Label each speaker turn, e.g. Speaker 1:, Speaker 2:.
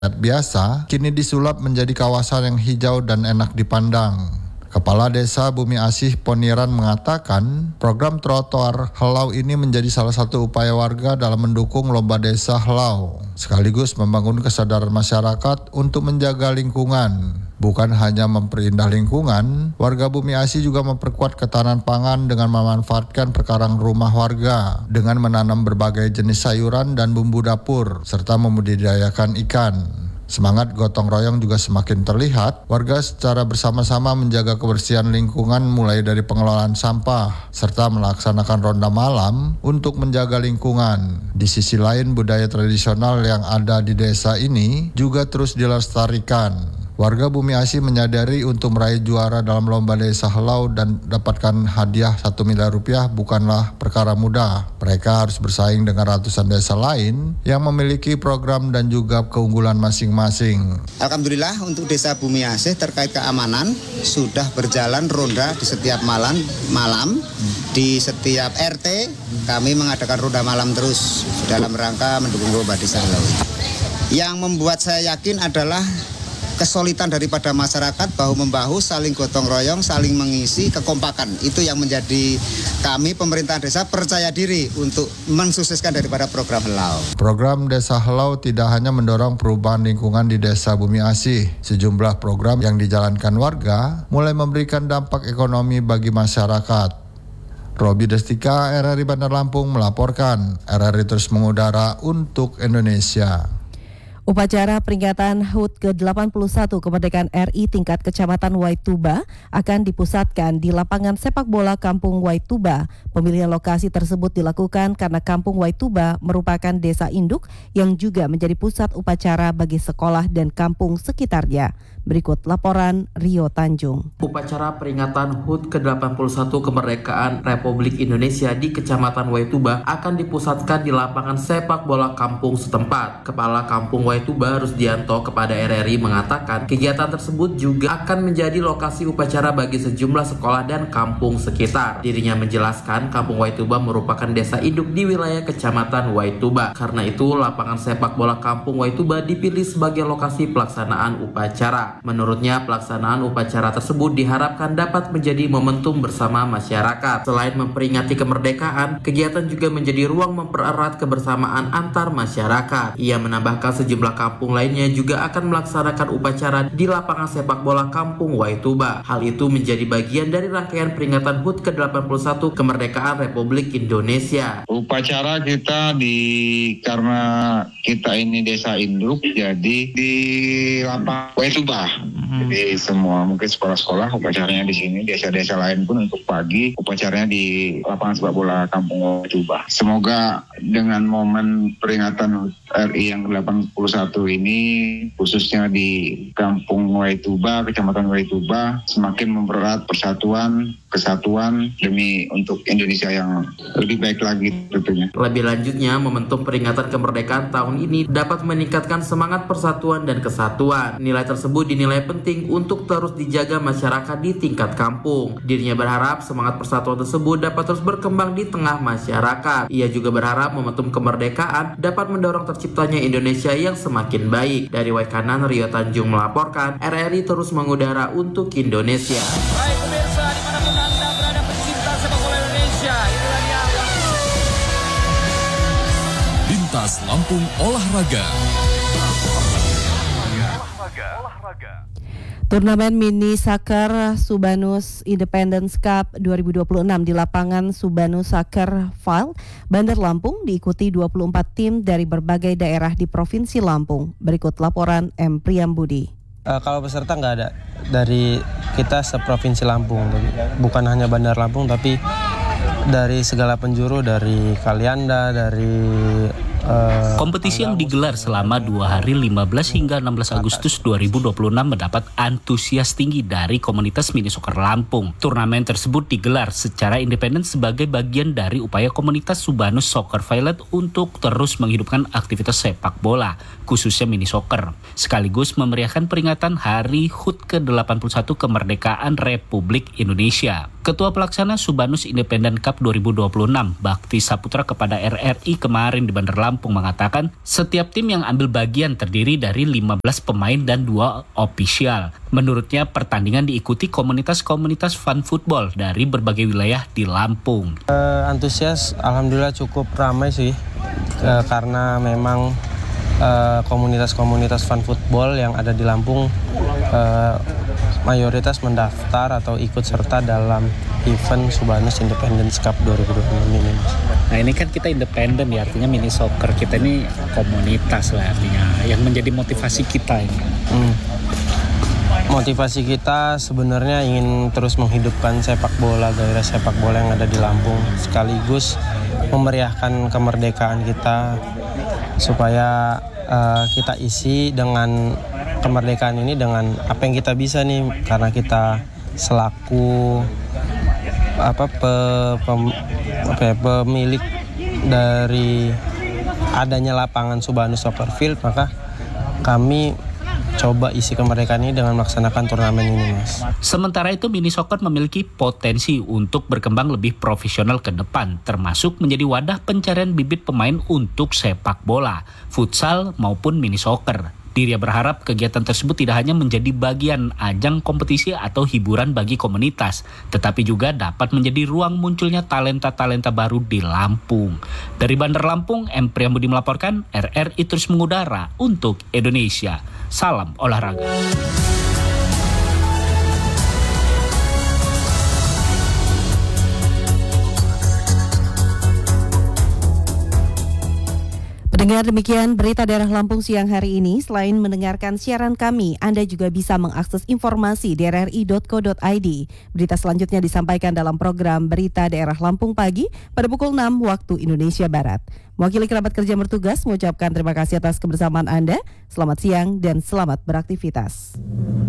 Speaker 1: biasa kini disulap menjadi kawasan yang hijau dan enak dipandang. Kepala Desa Bumi Asih Poniran mengatakan program trotoar Helau ini menjadi salah satu upaya warga dalam mendukung Lomba Desa Helau, sekaligus membangun kesadaran masyarakat untuk menjaga lingkungan. Bukan hanya memperindah lingkungan, warga Bumi Asih juga memperkuat ketahanan pangan dengan memanfaatkan perkarang rumah warga dengan menanam berbagai jenis sayuran dan bumbu dapur, serta membudidayakan ikan. Semangat gotong royong juga semakin terlihat. Warga secara bersama-sama menjaga kebersihan lingkungan mulai dari pengelolaan sampah, serta melaksanakan ronda malam untuk menjaga lingkungan. Di sisi lain, budaya tradisional yang ada di desa ini juga terus dilestarikan. Warga Bumi Asih menyadari untuk meraih juara dalam Lomba Desa Helau dan dapatkan hadiah 1 miliar rupiah bukanlah perkara mudah. Mereka harus bersaing dengan ratusan desa lain yang memiliki program dan juga keunggulan masing-masing.
Speaker 2: Alhamdulillah untuk Desa Bumi Asih terkait keamanan sudah berjalan ronda di setiap malam. Di setiap RT kami mengadakan ronda malam terus dalam rangka mendukung Lomba Desa Helau. Yang membuat saya yakin adalah kesulitan daripada masyarakat, bahu-membahu, saling gotong royong, saling mengisi, kekompakan. Itu yang menjadi kami pemerintahan desa percaya diri untuk mensukseskan daripada program Helau.
Speaker 1: Program Desa Helau tidak hanya mendorong perubahan lingkungan di Desa Bumi Asih. Sejumlah program yang dijalankan warga mulai memberikan dampak ekonomi bagi masyarakat. Robi Destika, RRI Bandar Lampung melaporkan. RRI terus mengudara untuk Indonesia.
Speaker 3: Upacara peringatan HUT ke-81 kemerdekaan RI tingkat Kecamatan Waituba akan dipusatkan di lapangan sepak bola Kampung Waituba. Pemilihan lokasi tersebut dilakukan karena Kampung Waituba merupakan desa induk yang juga menjadi pusat upacara bagi sekolah dan kampung sekitarnya. Berikut laporan Rio Tanjung.
Speaker 4: Upacara peringatan HUT ke-81 kemerdekaan Republik Indonesia di Kecamatan Waituba akan dipusatkan di lapangan sepak bola kampung setempat. Kepala Kampung Waituba Rusdianto kepada RRI mengatakan kegiatan tersebut juga akan menjadi lokasi upacara bagi sejumlah sekolah dan kampung sekitar. Dirinya menjelaskan Kampung Waituba merupakan desa induk di wilayah Kecamatan Waituba. Karena itu lapangan sepak bola Kampung Waituba dipilih sebagai lokasi pelaksanaan upacara. Menurutnya pelaksanaan upacara tersebut diharapkan dapat menjadi momentum bersama masyarakat. Selain memperingati kemerdekaan, kegiatan juga menjadi ruang mempererat kebersamaan antar masyarakat. Ia menambahkan sejumlah kampung lainnya juga akan melaksanakan upacara di lapangan sepak bola Kampung Waituba. Hal itu menjadi bagian dari rangkaian peringatan HUT ke-81 kemerdekaan Republik Indonesia.
Speaker 5: Upacara kita karena kita ini desa induk, jadi di lapangan Waituba. Jadi semua mungkin sekolah-sekolah upacaranya di sini, desa-desa lain pun untuk pagi upacaranya di lapangan sepak bola Kampung Waituba. Semoga dengan momen peringatan RI yang ke-81 ini, khususnya di Kampung Waituba, Kecamatan Waituba, semakin mempererat persatuan, kesatuan demi untuk Indonesia yang lebih baik lagi tentunya.
Speaker 4: Lebih lanjutnya, momentum peringatan kemerdekaan tahun ini dapat meningkatkan semangat persatuan dan kesatuan. Nilai tersebut dinilai penting untuk terus dijaga masyarakat di tingkat kampung. Dirinya berharap semangat persatuan tersebut dapat terus berkembang di tengah masyarakat. Ia juga berharap momentum kemerdekaan dapat mendorong terciptanya Indonesia yang semakin baik. Dari Waikanan, Rio Tanjung melaporkan, RRI terus mengudara untuk Indonesia.
Speaker 6: Baik pemirsa, dimanapun Anda berada pencinta sepak bola Indonesia, inilah dia
Speaker 7: Lintas Lampung Olahraga.
Speaker 3: Turnamen mini soccer Subanus Independence Cup 2026 di lapangan Subanus Soccer Field, Bandar Lampung diikuti 24 tim dari berbagai daerah di Provinsi Lampung. Berikut laporan M. Priyambudi.
Speaker 8: Kalau peserta nggak ada dari kita seprovinsi Lampung, bukan hanya Bandar Lampung tapi dari segala penjuru, dari Kalianda, dari
Speaker 9: kompetisi yang digelar selama 2 hari 15 hingga 16 Agustus 2026 mendapat antusias tinggi dari komunitas mini soccer Lampung. Turnamen tersebut digelar secara independen sebagai bagian dari upaya komunitas Subanus Soccer Violet untuk terus menghidupkan aktivitas sepak bola, khususnya mini soccer, sekaligus memeriahkan peringatan Hari HUT ke-81 kemerdekaan Republik Indonesia. Ketua Pelaksana Subanus Independent Cup 2026, Bakti Saputra kepada RRI kemarin di Bandar Lampung Lampung mengatakan setiap tim yang ambil bagian terdiri dari 15 pemain dan 2 ofisial. Menurutnya pertandingan diikuti komunitas-komunitas fan football dari berbagai wilayah di Lampung.
Speaker 8: Antusias alhamdulillah cukup ramai sih, karena memang komunitas-komunitas fan football yang ada di Lampung mayoritas mendaftar atau ikut serta dalam event Subanus Independence Cup 2026 ini.
Speaker 9: Nah ini kan kita independen ya, artinya mini soccer kita ini komunitas lah artinya, yang menjadi motivasi kita ini.
Speaker 8: Motivasi kita sebenarnya ingin terus menghidupkan sepak bola, gairah sepak bola yang ada di Lampung, sekaligus memeriahkan kemerdekaan kita supaya kita isi dengan kemerdekaan ini dengan apa yang kita bisa nih, karena kita selaku pemilik dari adanya lapangan Subanus Soccer Field, maka kami coba isi kemerdekaan ini dengan melaksanakan turnamen ini, Mas.
Speaker 9: Sementara itu mini soccer memiliki potensi untuk berkembang lebih profesional ke depan, termasuk menjadi wadah pencarian bibit pemain untuk sepak bola, futsal maupun mini soccer. Diria berharap kegiatan tersebut tidak hanya menjadi bagian ajang kompetisi atau hiburan bagi komunitas, tetapi juga dapat menjadi ruang munculnya talenta-talenta baru di Lampung. Dari Bandar Lampung, M. Priyambudi melaporkan, RRI terus mengudara untuk Indonesia. Salam olahraga.
Speaker 3: Pendengar, demikian berita daerah Lampung siang hari ini. Selain mendengarkan siaran kami, Anda juga bisa mengakses informasi di rri.co.id. Berita selanjutnya disampaikan dalam program Berita Daerah Lampung Pagi pada pukul 6 waktu Indonesia Barat. Mewakili kerabat kerja yang bertugas mengucapkan terima kasih atas kebersamaan Anda. Selamat siang dan selamat beraktivitas.